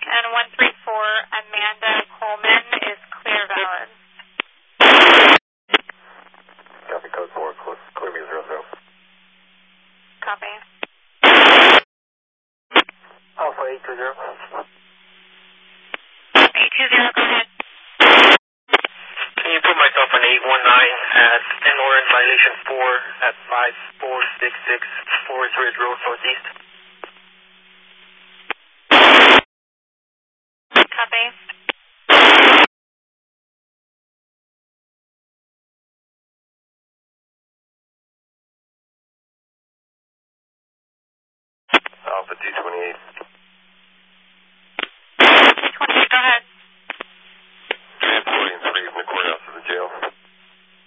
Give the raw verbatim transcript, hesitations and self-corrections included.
and one three four Amanda Coleman is clear valid. Copy code four, clear, clear me zero zero. Copy. Alpha eight two zero. eight two zero, go ahead. Can you put myself on eight one nine at N Orange violation four at five four six six Forest Ridge Road Northeast? Copy. Alpha two twenty-eight.